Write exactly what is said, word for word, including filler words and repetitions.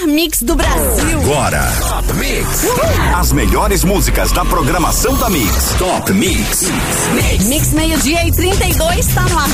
melhor mix do Brasil. Agora, Top Mix. Uh! As melhores músicas da programação da Mix. Top Mix. Mix, mix meio-dia e trinta e dois, tá no ar